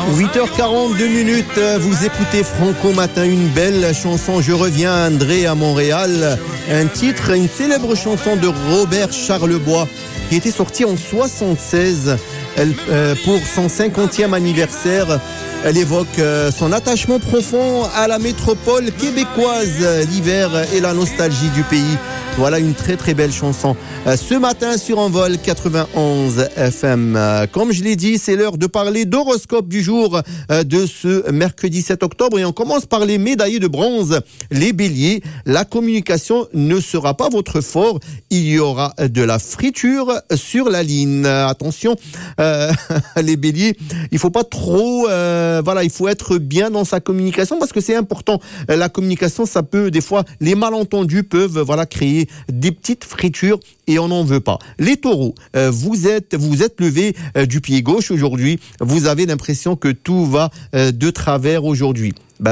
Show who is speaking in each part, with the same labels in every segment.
Speaker 1: 8h42, vous écoutez Franco Matin, une belle chanson, Je reviens André à Montréal, un titre, une célèbre chanson de Robert Charlebois qui était sortie en 1976 pour son 50e anniversaire. Elle évoque son attachement profond à la métropole québécoise, l'hiver et la nostalgie du pays. Voilà une très très belle chanson. Ce matin sur Envol 91 FM. Comme je l'ai dit, c'est l'heure de parler d'horoscope du jour de ce mercredi 7 octobre. Et on commence par les médaillés de bronze. Les béliers, la communication ne sera pas votre fort. Il y aura de la friture sur la ligne. Attention, les béliers, il faut pas trop... il faut être bien dans sa communication parce que c'est important. La communication, ça peut, des fois, les malentendus peuvent créer des petites fritures et on n'en veut pas. Les taureaux, vous êtes levé du pied gauche aujourd'hui. Vous avez l'impression que tout va de travers aujourd'hui.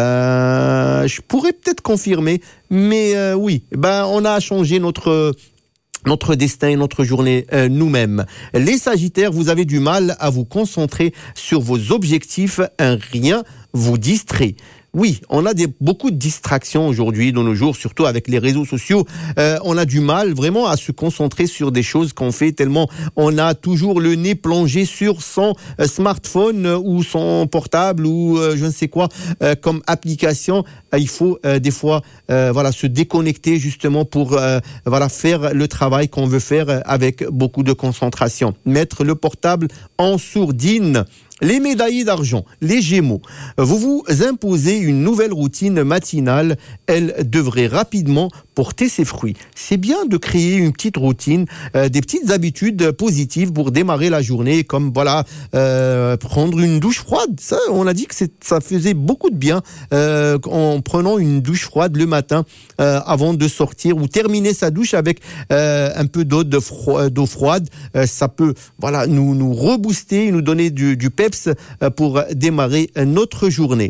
Speaker 1: Je pourrais peut-être confirmer, mais oui, on a changé notre destin et notre journée nous-mêmes. Les Sagittaires, vous avez du mal à vous concentrer sur vos objectifs, un rien vous distrait. Oui, on a beaucoup de distractions aujourd'hui de nos jours, surtout avec les réseaux sociaux. On a du mal vraiment à se concentrer sur des choses qu'on fait tellement on a toujours le nez plongé sur son smartphone ou son portable ou je ne sais quoi comme application. Il faut des fois se déconnecter justement pour faire le travail qu'on veut faire avec beaucoup de concentration. Mettre le portable en sourdine. Les médaillés d'argent, les Gémeaux, vous vous imposez une nouvelle routine matinale. Elle devrait rapidement porter ses fruits. C'est bien de créer une petite routine, des petites habitudes positives pour démarrer la journée, comme prendre une douche froide. Ça, on a dit que ça faisait beaucoup de bien en prenant une douche froide le matin avant de sortir ou terminer sa douche avec un peu d'eau froide. Ça peut nous rebooster, nous donner du peps pour démarrer notre journée.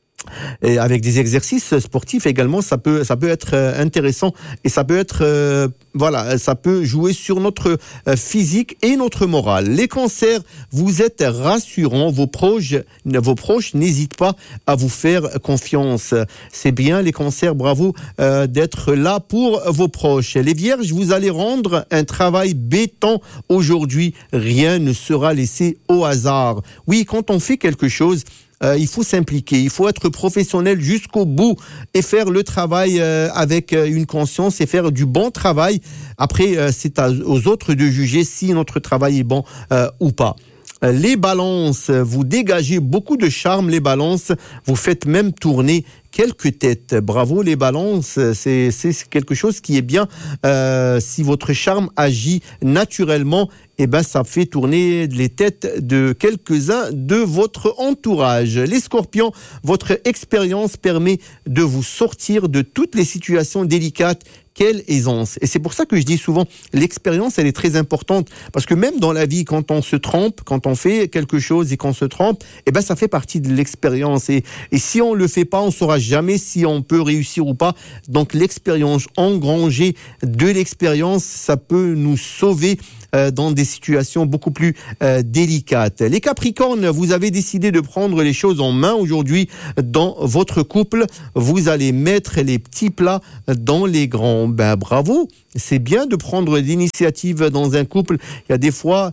Speaker 1: Et avec des exercices sportifs également, ça peut être intéressant et ça peut être ça peut jouer sur notre physique et notre morale. Les cancers, vous êtes rassurants, vos proches n'hésitent pas à vous faire confiance. C'est bien les cancers, bravo d'être là pour vos proches. Les vierges, vous allez rendre un travail béton aujourd'hui, rien ne sera laissé au hasard. Oui, quand on fait quelque chose, il faut s'impliquer, il faut être professionnel jusqu'au bout et faire le travail avec une conscience et faire du bon travail. Après, c'est aux autres de juger si notre travail est bon ou pas. Les balances, vous dégagez beaucoup de charme, les balances, vous faites même tourner quelques têtes. Bravo les balances, c'est quelque chose qui est bien. Si votre charme agit naturellement, ça fait tourner les têtes de quelques-uns de votre entourage. Les scorpions, votre expérience permet de vous sortir de toutes les situations délicates. Quelle aisance. Et c'est pour ça que je dis souvent, l'expérience, elle est très importante. Parce que même dans la vie, quand on se trompe, quand on fait quelque chose et qu'on se trompe, ça fait partie de l'expérience. Et si on le fait pas, on saura jamais si on peut réussir ou pas. Donc l'expérience, engranger de l'expérience, ça peut nous sauver dans des situations beaucoup plus délicates. Les Capricornes, vous avez décidé de prendre les choses en main aujourd'hui dans votre couple. Vous allez mettre les petits plats dans les grands. Bravo, c'est bien de prendre l'initiative dans un couple. Il y a des fois,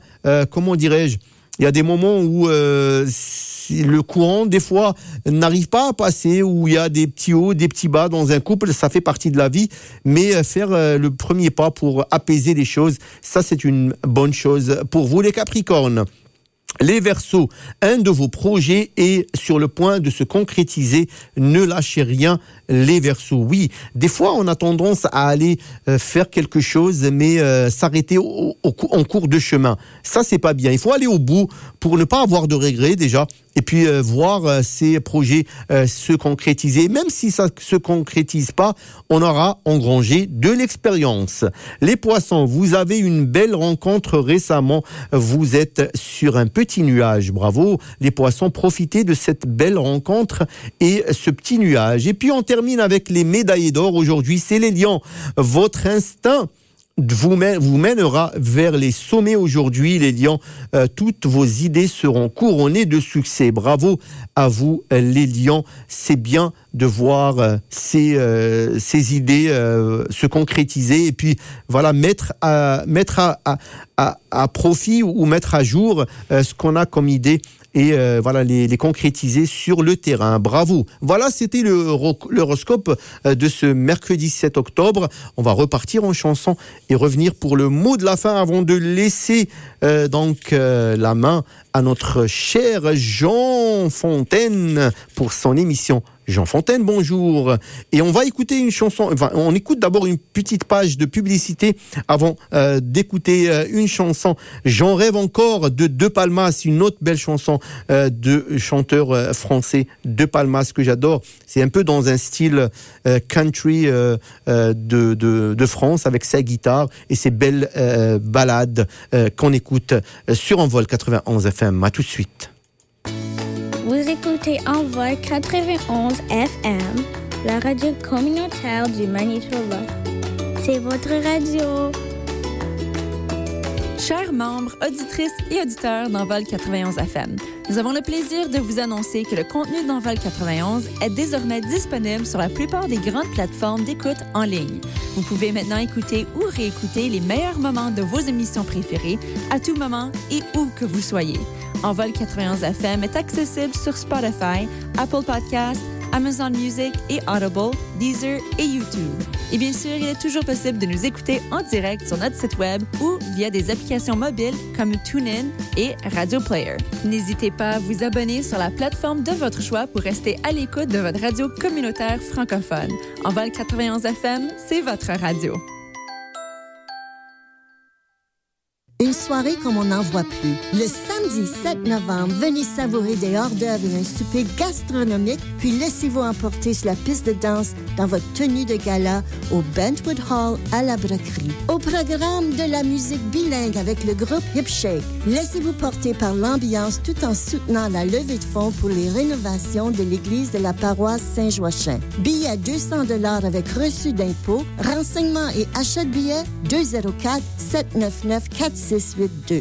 Speaker 1: il y a des moments où le courant, des fois, n'arrive pas à passer, où il y a des petits hauts, des petits bas dans un couple, ça fait partie de la vie, mais faire le premier pas pour apaiser les choses, ça c'est une bonne chose pour vous les Capricornes. Les Verseaux, un de vos projets est sur le point de se concrétiser. Ne lâchez rien, les Verseaux. Oui, des fois, on a tendance à aller faire quelque chose, mais s'arrêter en cours de chemin. Ça, c'est pas bien. Il faut aller au bout pour ne pas avoir de regrets déjà. Et puis voir ces projets se concrétiser. Même si ça se concrétise pas, on aura engrangé de l'expérience. Les Poissons, vous avez une belle rencontre récemment. Vous êtes sur un petit nuage. Bravo, les Poissons, profitez de cette belle rencontre et ce petit nuage. Et puis on termine avec les médaillés d'or aujourd'hui. C'est les Lions. Votre instinct vous mènera vers les sommets aujourd'hui, les Lions. Toutes vos idées seront couronnées de succès. Bravo à vous, les Lions. C'est bien de voir ces idées se concrétiser et puis voilà mettre à profit ou mettre à jour ce qu'on a comme idée et voilà les concrétiser sur le terrain. Bravo. Voilà, c'était l'horoscope de ce mercredi 7 octobre. On va repartir en chanson et revenir pour le mot de la fin avant de laisser la main à notre cher Jean Fontaine pour son émission. Jean Fontaine, bonjour. Et on va écouter une chanson. Enfin, on écoute d'abord une petite page de publicité avant d'écouter une chanson. J'en rêve encore de De Palmas, une autre belle chanson de chanteur français De Palmas que j'adore. C'est un peu dans un style country de France avec sa guitare et ses belles ballades qu'on écoute sur Envol 91 FM. À tout de suite.
Speaker 2: Vous écoutez Envol 91 FM, la radio communautaire du Manitoba. C'est votre radio.
Speaker 3: Chers membres, auditrices et auditeurs d'Envol 91 FM, nous avons le plaisir de vous annoncer que le contenu d'Envol 91 est désormais disponible sur la plupart des grandes plateformes d'écoute en ligne. Vous pouvez maintenant écouter ou réécouter les meilleurs moments de vos émissions préférées à tout moment et où que vous soyez. Envol 91 FM est accessible sur Spotify, Apple Podcasts, Amazon Music et Audible, Deezer et YouTube. Et bien sûr, il est toujours possible de nous écouter en direct sur notre site web ou via des applications mobiles comme TuneIn et Radio Player. N'hésitez pas à vous abonner sur la plateforme de votre choix pour rester à l'écoute de votre radio communautaire francophone. Envol 91 FM, c'est votre radio.
Speaker 4: Une soirée comme on n'en voit plus. Le samedi 7 novembre, venez savourer des hors-d'œuvre et un souper gastronomique, puis laissez-vous emporter sur la piste de danse dans votre tenue de gala au Bentwood Hall à la Broquerie. Au programme de la musique bilingue avec le groupe Hip Shake. Laissez-vous porter par l'ambiance tout en soutenant la levée de fonds pour les rénovations de l'église de la paroisse Saint-Joachim. Billets à 200$ avec reçu d'impôt. Renseignements et achat de billets 204-799-4682.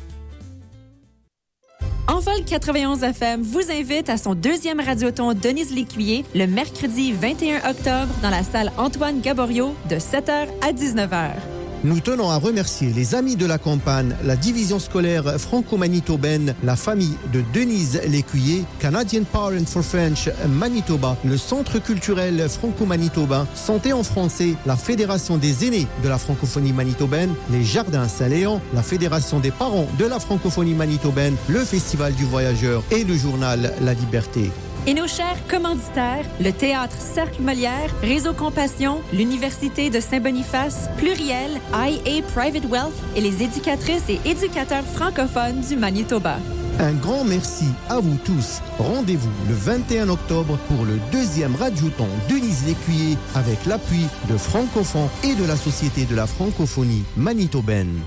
Speaker 3: Envol 91 FM vous invite à son deuxième radioton Denise Lécuyer le mercredi 21 octobre dans la salle Antoine Gaborio de 7h à 19h.
Speaker 1: Nous tenons à remercier les Amis de la Campagne, la division scolaire franco-manitobaine, la famille de Denise Lécuyer, Canadian Parent for French Manitoba, le Centre culturel franco-manitobain, Santé en français, la Fédération des aînés de la francophonie manitobaine, les Jardins Saint-Léon, la Fédération des parents de la francophonie manitobaine, le Festival du Voyageur et le journal La Liberté.
Speaker 3: Et nos chers commanditaires, le Théâtre Cercle Molière, Réseau Compassion, l'Université de Saint-Boniface, Pluriel, IA Private Wealth et les éducatrices et éducateurs francophones du Manitoba.
Speaker 1: Un grand merci à vous tous. Rendez-vous le 21 octobre pour le deuxième radioton Denise Lécuyer avec l'appui de Francophone et de la Société de la francophonie manitobaine.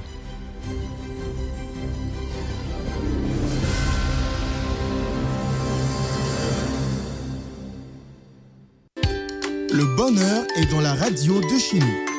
Speaker 5: Le bonheur est dans la radio de chez nous.